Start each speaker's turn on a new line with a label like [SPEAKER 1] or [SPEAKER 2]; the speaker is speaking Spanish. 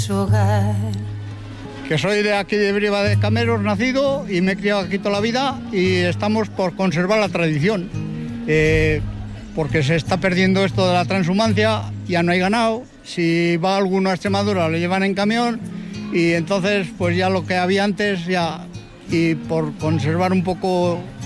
[SPEAKER 1] Que soy de aquí de Briva de Cameros, nacido, y me he criado aquí toda la vida, y estamos por conservar la tradición, porque se está perdiendo esto de la transhumancia, ya no hay ganado, si va alguno a Extremadura lo llevan en camión, y entonces pues ya lo que había antes ya, y por conservar un poco